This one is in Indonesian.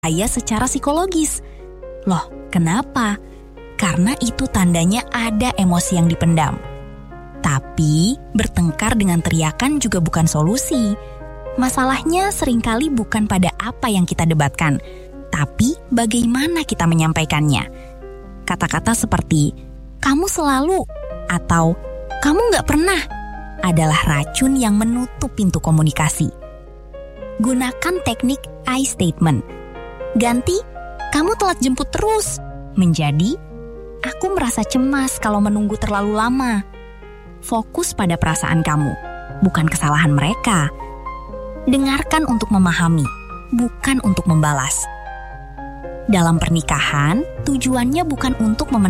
berbahaya secara psikologis. Loh, kenapa? Karena itu tandanya ada emosi yang dipendam. Tapi, bertengkar dengan teriakan juga bukan solusi. Masalahnya seringkali bukan pada apa yang kita debatkan, tapi bagaimana kita menyampaikannya. Kata-kata seperti, kamu selalu, atau kamu nggak pernah, adalah racun yang menutup pintu komunikasi. Gunakan teknik I statement. Ganti, kamu telat jemput terus, menjadi, aku merasa cemas kalau menunggu terlalu lama. Fokus pada perasaan kamu, bukan kesalahan mereka. Dengarkan untuk memahami, bukan untuk membalas. Dalam pernikahan, tujuannya bukan untuk